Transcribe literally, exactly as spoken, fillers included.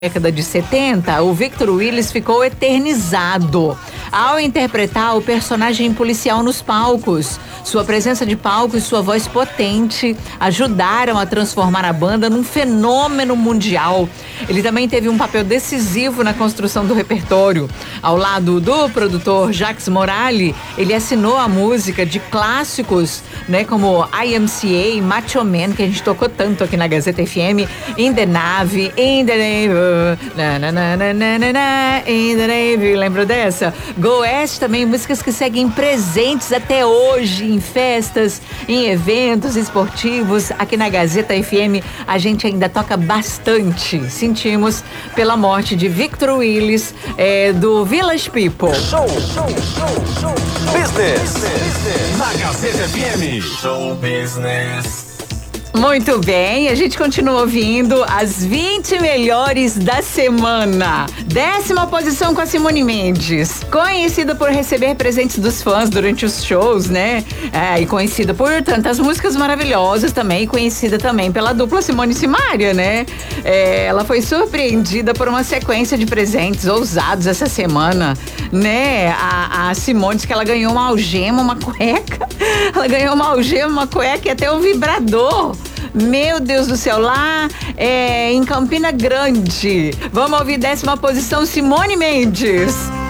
década de setenta, o Victor Willis ficou eternizado ao interpretar o personagem policial nos palcos. Sua presença de palco e sua voz potente ajudaram a transformar a banda num fenômeno mundial. Ele também teve um papel decisivo na construção do repertório. Ao lado do produtor Jacques Morali, ele assinou a música de clássicos, né, como I M C A, Macho Man, que a gente tocou tanto aqui na Gazeta F M, In the Navy, In the Navy, na, na, na, na, na, na, na, In the Navy, lembra dessa? Go West também, músicas que seguem presentes até hoje em festas, em eventos esportivos. Aqui na Gazeta F M a gente ainda toca bastante. Sentimos pela morte de Victor Willis, é, do Village People. Show, show, show, show, business, business. Na Gazeta F M. Show Business. Muito bem, a gente continua ouvindo as vinte melhores da semana. Décima posição com a Simone Mendes, conhecida por receber presentes dos fãs durante os shows, né? É, e conhecida por tantas músicas maravilhosas também, e conhecida também pela dupla Simone e Simaria, né? É, ela foi surpreendida por uma sequência de presentes ousados essa semana, né? A, a Simone disse que ela ganhou uma algema, uma cueca, ela ganhou uma algema, uma cueca e até um vibrador. Meu Deus do céu, lá é, em Campina Grande. Vamos ouvir décima posição, Simone Mendes.